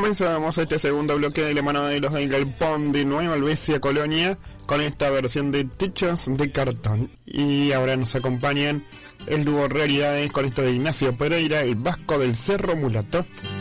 Comenzamos este segundo bloque de la mano de los del Galpón de Nueva Helvecia, Colonia, con esta versión de Techos de Cartón. Y ahora nos acompañan el dúo Realidades con esto de Ignacio Pereira, el Vasco del Cerro Mulato.